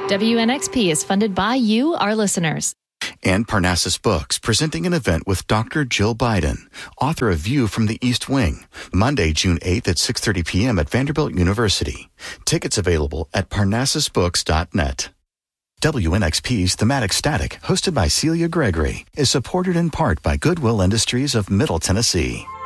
WNXP is funded by you, our listeners. And Parnassus Books, presenting an event with Dr. Jill Biden, author of View from the East Wing, Monday, June 8th at 6:30 p.m. at Vanderbilt University. Tickets available at parnassusbooks.net. WNXP's Thematic Static, hosted by Celia Gregory, is supported in part by Goodwill Industries of Middle Tennessee.